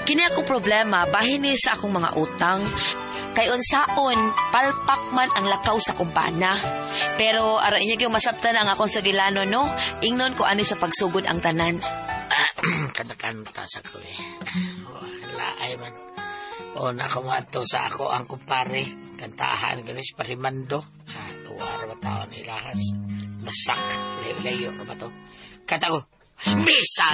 Kini akong problema bahin ni sa akong mga utang. Kay unsaon, palpak man ang lakaw sa kumpana. Pero ara inyo yung masabtan ang akong sagilano, no? Ingnon ko ani sa pagsugod ang tanan. Kanakanta sa ko eh. Laay man. O nakamuadto sa ako ang kumpare. Kantahan ganis parimando. Tuwara ba tao ni lahas. Lasak. Layo-layo na ba to? Kanta ko. Misa